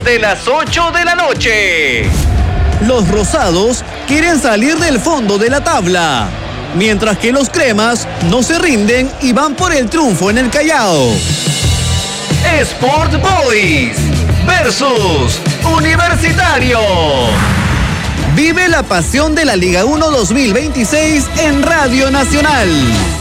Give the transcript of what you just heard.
de las 8 de la noche. Los rosados quieren salir del fondo de la tabla, mientras que los cremas no se rinden y van por el triunfo en el Callao. Sport Boys versus Universitario. Vive la pasión de la Liga 1 2026 en Radio Nacional.